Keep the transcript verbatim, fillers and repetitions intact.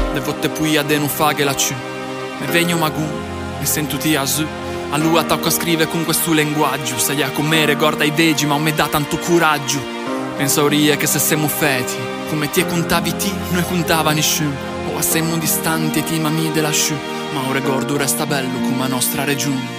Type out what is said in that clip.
le volte poi a de non fa che la ciù. Me vegno magun, e sento ti a su. A lui attacco a scrivere con questo linguaggio. Sai a come ricorda i vegi, ma mi dà tanto coraggio. Penso ora che se siamo feti, come ti contavi ti, noi contava nessuno. O siamo distanti e ti mammi della sciù, ma un ricordo resta bello come la nostra regione.